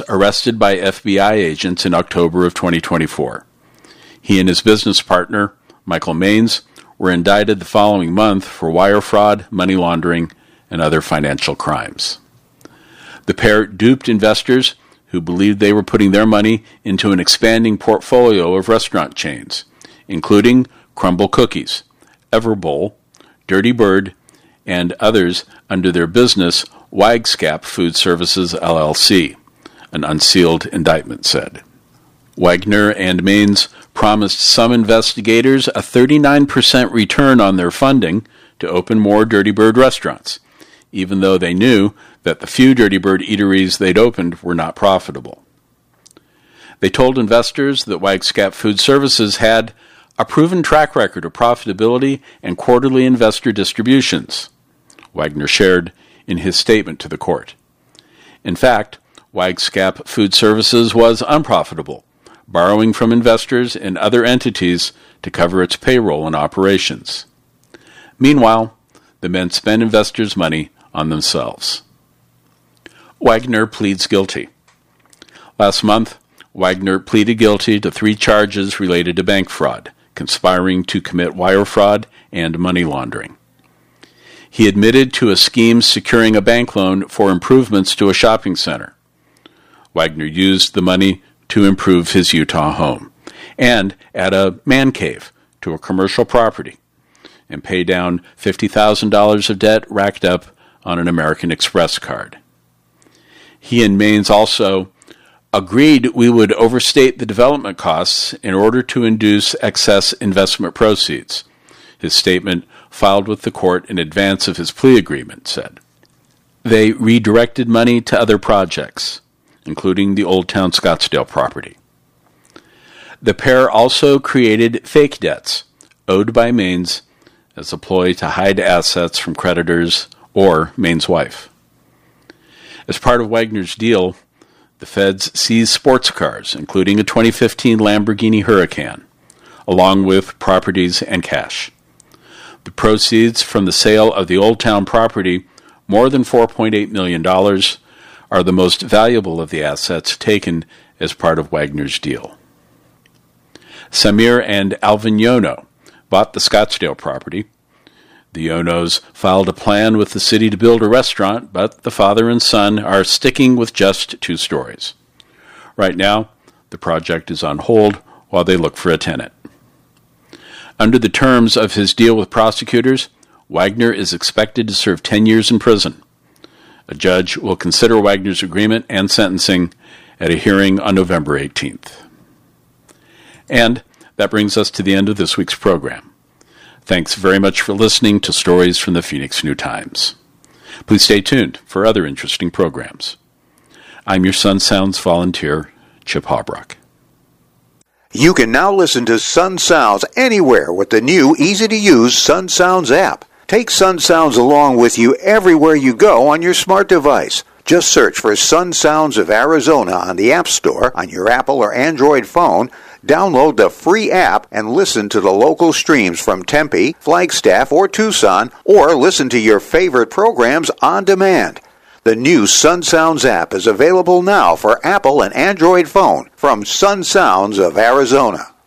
arrested by FBI agents in October of 2024. He and his business partner, Michael Maines, were indicted the following month for wire fraud, money laundering, and other financial crimes. The pair duped investors who believed they were putting their money into an expanding portfolio of restaurant chains, including Crumble Cookies, Everbowl, Dirty Bird, and others under their business Wagscap Food Services, LLC, an unsealed indictment said. Wagner and Maines promised some investigators a 39% return on their funding to open more Dirty Bird restaurants, even though they knew that the few Dirty Bird eateries they'd opened were not profitable. They told investors that Wagscap Food Services had a proven track record of profitability and quarterly investor distributions, Wagner shared in his statement to the court. In fact, Wagscap Food Services was unprofitable, borrowing from investors and other entities to cover its payroll and operations. Meanwhile, the men spent investors' money on themselves. Wagner pleads guilty. Last month, Wagner pleaded guilty to 3 charges related to bank fraud, conspiring to commit wire fraud, and money laundering. He admitted to a scheme securing a bank loan for improvements to a shopping center. Wagner used the money to improve his Utah home and add a man cave to a commercial property and pay down $50,000 of debt racked up on an American Express card. He and Maines also agreed we would overstate the development costs in order to induce excess investment proceeds, his statement filed with the court in advance of his plea agreement said. They redirected money to other projects, including the Old Town Scottsdale property. The pair also created fake debts owed by Maines as a ploy to hide assets from creditors or Maines' wife. As part of Wagner's deal, the feds seized sports cars, including a 2015 Lamborghini Huracan, along with properties and cash. The proceeds from the sale of the Old Town property, more than $4.8 million, are the most valuable of the assets taken as part of Wagner's deal. Samir and Alvin Yono bought the Scottsdale property. The Yonos filed a plan with the city to build a restaurant, but the father and son are sticking with just 2 stories. Right now, the project is on hold while they look for a tenant. Under the terms of his deal with prosecutors, Wagner is expected to serve 10 years in prison. A judge will consider Wagner's agreement and sentencing at a hearing on November 18th. And that brings us to the end of this week's program. Thanks very much for listening to Stories from the Phoenix New-Times. Please stay tuned for other interesting programs. I'm your Sun Sounds volunteer, Chip Hawbrock. You can now listen to Sun Sounds anywhere with the new, easy-to-use Sun Sounds app. Take Sun Sounds along with you everywhere you go on your smart device. Just search for Sun Sounds of Arizona on the App Store on your Apple or Android phone, download the free app, and listen to the local streams from Tempe, Flagstaff, or Tucson, or listen to your favorite programs on demand. The new Sun Sounds app is available now for Apple and Android phone from Sun Sounds of Arizona.